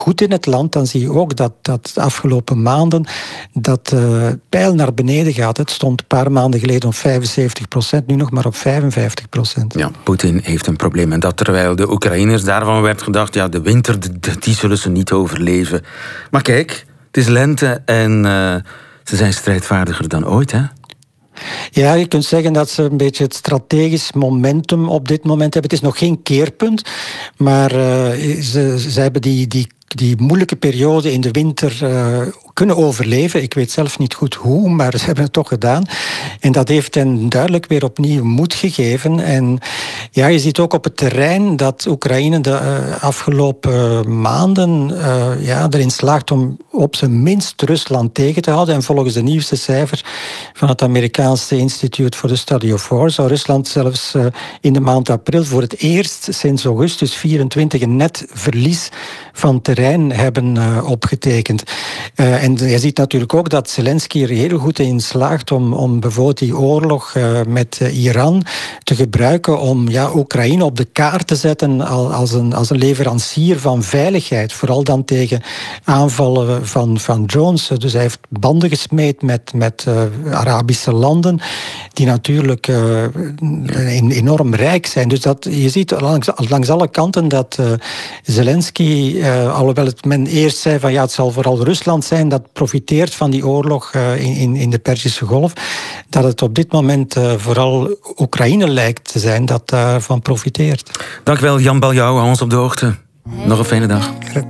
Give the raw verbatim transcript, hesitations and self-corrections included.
goed in het land, dan zie je ook dat, dat de afgelopen maanden dat uh, pijl naar beneden gaat. Het stond een paar maanden geleden op vijfenzeventig procent, nu nog maar op vijfenvijftig procent. Ja, Poetin heeft een probleem. En dat terwijl de Oekraïners, daarvan werd gedacht, ja, de winter, die zullen ze niet overleven. Maar kijk, het is lente en uh, ze zijn strijdvaardiger dan ooit, hè? Ja, je kunt zeggen dat ze een beetje het strategisch momentum op dit moment hebben. Het is nog geen keerpunt, maar uh, ze, ze hebben die, die, die moeilijke periode in de winter uh, kunnen overleven. Ik weet zelf niet goed hoe, maar ze hebben het toch gedaan. En dat heeft hen duidelijk weer opnieuw moed gegeven. En ja, je ziet ook op het terrein dat Oekraïne de uh, afgelopen maanden uh, ja, erin slaagt om op zijn minst Rusland tegen te houden. En volgens de nieuwste cijfers van het Amerikaanse Institute for the Study of War zou Rusland zelfs uh, in de maand april voor het eerst sinds augustus vierentwintig een net verlies van terrein hebben uh, opgetekend. Uh, en je ziet natuurlijk ook dat Zelensky er heel goed in slaagt om, om bijvoorbeeld die oorlog uh, met uh, Iran te gebruiken om ja, Oekraïne op de kaart te zetten als een, als een leverancier van veiligheid. Vooral dan tegen aanvallen van, van drones. Dus hij heeft banden gesmeed met, met uh, Arabische landen die natuurlijk uh, enorm rijk zijn. Dus dat, je ziet langs, langs alle kanten dat uh, Zelensky, uh, alhoewel het men eerst zei van ja, het zal vooral Rusland zijn dat profiteert van die oorlog uh, in, in de Perzische Golf, dat het op dit moment uh, vooral Oekraïne lijkt te zijn dat daarvan profiteert. Dank wel, Jan Baljouw, hou ons op de hoogte. Nog een fijne dag.